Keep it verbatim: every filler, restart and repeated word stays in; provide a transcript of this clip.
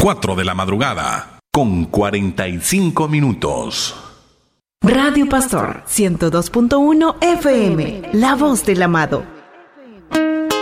cuatro de la madrugada, con cuarenta y cinco minutos. Radio Pastor ciento dos punto uno F M, la voz del amado.